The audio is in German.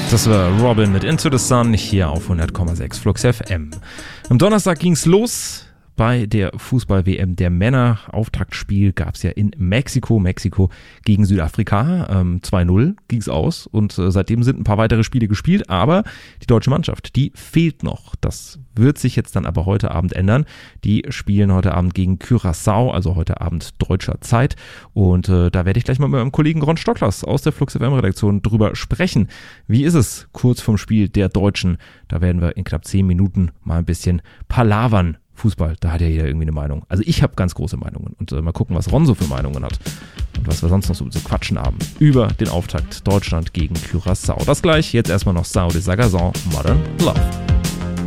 Das war Robin mit Into the Sun hier auf 100,6 Flux FM. Am Donnerstag ging's los bei der Fußball-WM der Männer. Auftaktspiel gab's ja in Mexiko gegen Südafrika. 2-0 ging's aus und seitdem sind ein paar weitere Spiele gespielt, aber die deutsche Mannschaft, die fehlt noch. Das wird sich jetzt dann aber heute Abend ändern. Die spielen heute Abend gegen Curaçao, also heute Abend deutscher Zeit. Und da werde ich gleich mal mit meinem Kollegen Ron Stocklers aus der Flux FM-Redaktion drüber sprechen. Wie ist es kurz vorm Spiel der Deutschen? Da werden wir in knapp 10 Minuten mal ein bisschen palavern. Fußball, da hat ja jeder irgendwie eine Meinung. Also ich habe ganz große Meinungen und mal gucken, was Ron so für Meinungen hat und was wir sonst noch so quatschen haben über den Auftakt Deutschland gegen Curaçao. Das gleich, jetzt erstmal noch Sao de Sagazon, Modern Love.